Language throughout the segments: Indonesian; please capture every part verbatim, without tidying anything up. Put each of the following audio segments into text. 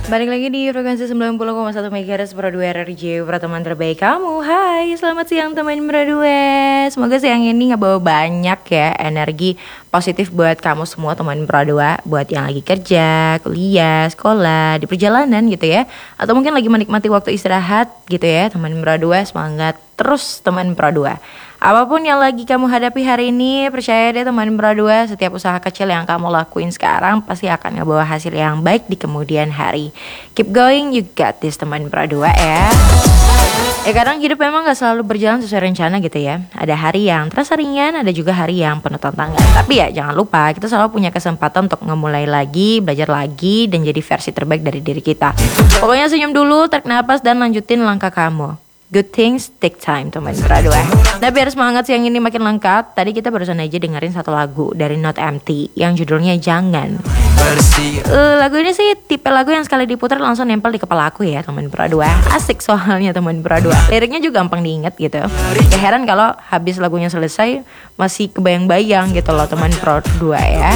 Balik lagi di frekuensi sembilan puluh koma satu MHz Pro dua R R J, para teman terbaik kamu. Hai, selamat siang teman Pro dua. Semoga siang ini ngebawa banyak ya energi positif buat kamu semua teman Pro dua. Buat yang lagi kerja, kuliah, sekolah, di perjalanan gitu ya, atau mungkin lagi menikmati waktu istirahat gitu ya teman Pro dua. Semangat terus teman Pro dua. Apapun yang lagi kamu hadapi hari ini, percaya deh teman Pro dua, setiap usaha kecil yang kamu lakuin sekarang pasti akan ngebawa hasil yang baik di kemudian hari. Keep going, you got this teman Pro dua ya. Ya kadang hidup memang gak selalu berjalan sesuai rencana gitu ya. Ada hari yang terasa ringan, ada juga hari yang penuh tantangan. Tapi ya jangan lupa, kita selalu punya kesempatan untuk ngemulai lagi, belajar lagi, dan jadi versi terbaik dari diri kita. Pokoknya senyum dulu, tarik nafas, dan lanjutin langkah kamu. Good things take time teman Pro dua. Nah biar semangat siang ini makin lengkap, tadi kita barusan aja dengerin satu lagu dari Not Empty yang judulnya Jangan. uh, Lagu ini sih tipe lagu yang sekali diputar langsung nempel di kepala aku ya teman Pro dua. Asik soalnya teman Pro dua. Liriknya juga gampang diingat gitu. Gak heran kalau habis lagunya selesai masih kebayang-bayang gitu loh teman Pro dua ya.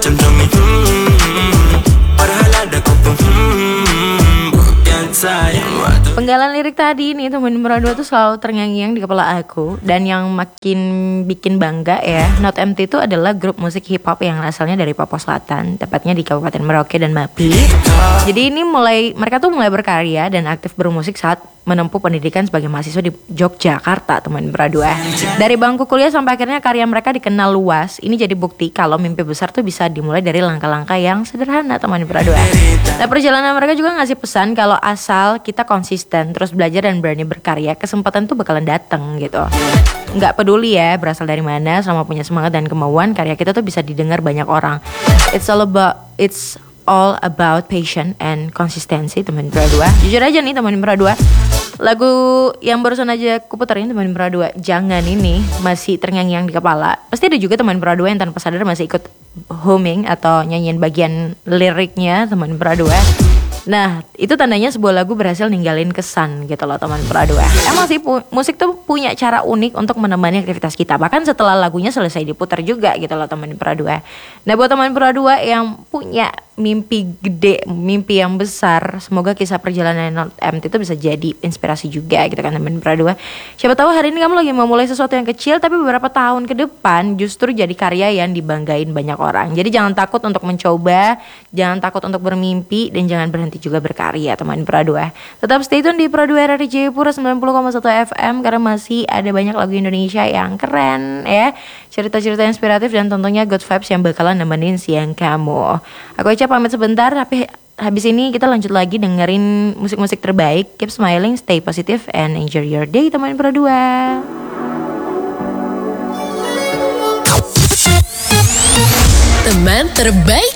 Penggalan lirik tadi nih teman Pro dua tuh selalu terngiang-ngiang di kepala aku. Dan yang makin bikin bangga ya, Not Empty itu adalah grup musik hip hop yang asalnya dari Papua Selatan, tepatnya di Kabupaten Merauke dan Mapi. Jadi ini mulai mereka tuh mulai berkarya dan aktif bermusik saat menempuh pendidikan sebagai mahasiswa di Yogyakarta teman Pro dua. Dari bangku kuliah sampai akhirnya karya mereka dikenal luas. Ini jadi bukti kalau mimpi besar tuh bisa dimulai dari langkah-langkah yang sederhana teman Pro dua. Nah perjalanan mereka juga ngasih pesan kalau asal kita konsisten terus belajar dan berani berkarya, kesempatan tuh bakalan dateng gitu. Nggak peduli ya berasal dari mana, selama punya semangat dan kemauan, karya kita tuh bisa didengar banyak orang. It's all about it's all about passion and konsistensi teman Pro dua. Jujur aja nih teman Pro dua, lagu yang barusan aja kuputerin teman Pro dua, Jangan ini masih terngiang-ngiang di kepala. Pasti ada juga teman Pro dua yang tanpa sadar masih ikut humming atau nyanyiin bagian liriknya teman Pro dua. Nah itu tandanya sebuah lagu berhasil ninggalin kesan gitu loh teman Pro dua. Emang sih pu- musik tuh punya cara unik untuk menemani aktivitas kita, bahkan setelah lagunya selesai diputar juga gitu loh teman Pro dua. Nah buat teman Pro dua yang punya mimpi gede, mimpi yang besar, semoga kisah perjalanan Not Empty itu bisa jadi inspirasi juga gitu kan teman Pro dua. Siapa tahu hari ini kamu lagi mau mulai sesuatu yang kecil, tapi beberapa tahun ke depan justru jadi karya yang dibanggain banyak orang. Jadi jangan takut untuk mencoba, jangan takut untuk bermimpi, dan jangan berhenti juga berkarya teman Pro dua. Tetap stay tune di Pro dua R R J Pura sembilan puluh koma satu F M karena masih ada banyak lagu Indonesia yang keren ya, cerita-cerita inspiratif, dan tentunya good vibes yang bakalan nemenin siang kamu. Aku Ica pamit sebentar, tapi habis ini kita lanjut lagi dengerin musik-musik terbaik. Keep smiling, stay positive, and enjoy your day teman Pro dua. Teman terbaik